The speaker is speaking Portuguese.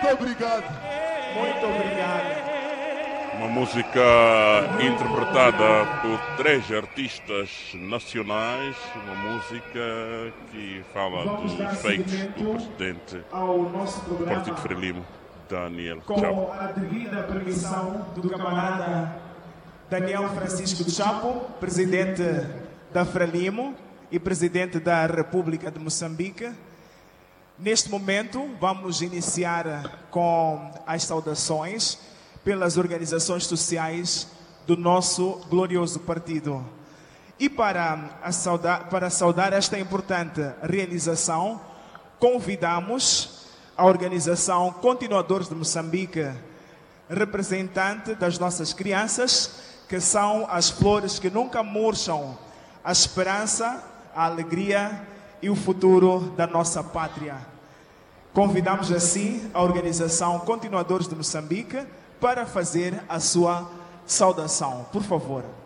Muito obrigado. Muito obrigado. Uma música interpretada por 3 artistas nacionais, uma música que fala dos feitos do presidente Ao nosso do programa, Partido Frelimo, Daniel com Chapo. a devida permissão do camarada Daniel Francisco Chapo, presidente da Frelimo e presidente da República de Moçambique. Neste momento, vamos iniciar com as saudações pelas organizações sociais do nosso glorioso partido. E para saudar esta importante realização, convidamos a organização Continuadores de Moçambique, representante das nossas crianças, que são as flores que nunca murcham, a esperança, a alegria e o futuro da nossa pátria. Convidamos assim a organização Continuadores de Moçambique para fazer a sua saudação. Por favor.